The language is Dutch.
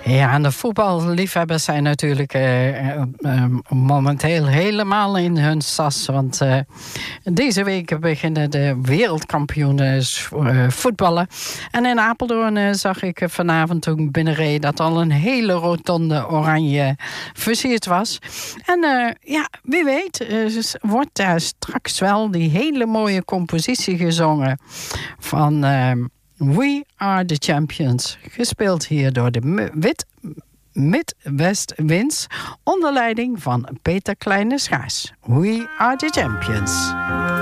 Ja, en de voetballiefhebbers zijn natuurlijk momenteel helemaal in hun sas. Want deze week beginnen de wereldkampioenen voetballen. En in Apeldoorn zag ik vanavond toen binnenreed dat al een hele rotonde oranje versierd was. En wie weet wordt daar straks wel die hele mooie compositie gezongen van We Are The Champions. Gespeeld hier door de Midwest Winds onder leiding van Peter Kleine-Schaars. We Are The Champions.